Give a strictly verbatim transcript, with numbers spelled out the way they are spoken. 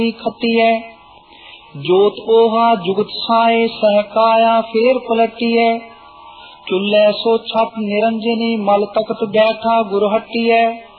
खट्टिए। जोत ओहा जुगत साए सहकाया फेर पलटिए। चुल्ले सो छप निरंजनी मल तख्त बैठा गुरहटिए।